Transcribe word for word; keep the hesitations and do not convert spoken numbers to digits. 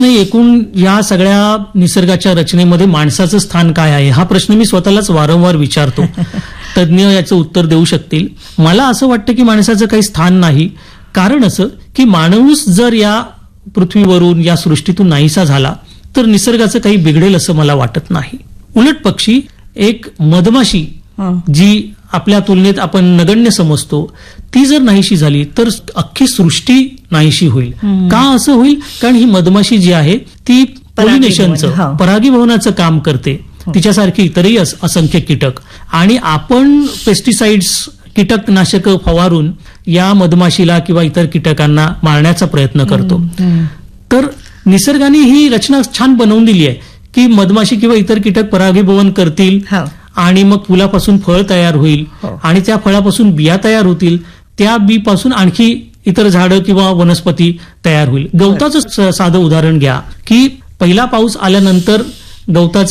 नाही, एकूण या सगळ्या निसर्गाच्या रचनेमध्ये माणसाचं स्थान काय आहे हा प्रश्न मी स्वतःलाच वारंवार विचारतो. तज्ज्ञ याचं उत्तर देऊ शकतील. मला असं वाटतं की माणसाचं काही स्थान नाही. कारण असं की माणूस जर या पृथ्वीवरून या सृष्टीतून नाहीसा झाला तर निसर्गाचं काही बिघडेल असं मला वाटत नाही. उलट पक्षी एक मधमाशी जी आपल्या तुलनेत आपण नगण्य समजतो ती जर नाहीशी झाली तर अख्खी सृष्टी नाहीशी होईल. का असं होईल? कारण ही मधमाशी जी आहे ती पॉलिनेशनचं परागीभवनाचं काम करते. तिच्यासारखी इतरही असंख्य कीटक आणि आपण पेस्टिसाइड्स कीटकनाशक फवारून या मधमाशीला किंवा इतर कीटकांना मारण्याचा प्रयत्न करतो. तर निसर्गाने ही रचना छान बनवून दिली आहे की मधमाशी किंवा इतर कीटक परागीभवन करतील आणि मग फुलापासून फळ तयार होईल आणि त्या फळापासून बिया तयार होतील. त्या बी पासून आणखी इतर झाडं किंवा वनस्पती तयार होईल. गवताचं साधं उदाहरण घ्या की पहिला पाऊस आल्यानंतर गवताचं